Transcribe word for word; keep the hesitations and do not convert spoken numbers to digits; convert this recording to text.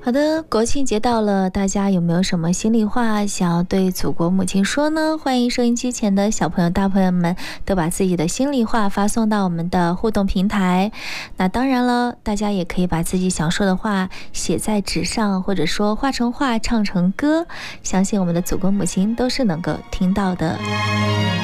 好的，国庆节到了，大家有没有什么心里话想要对祖国母亲说呢？欢迎收音机前的小朋友大朋友们都把自己的心里话发送到我们的互动平台。那当然了，大家也可以把自己想说的话写在纸上，或者说画成画唱成歌，相信我们的祖国母亲都是能够听到的。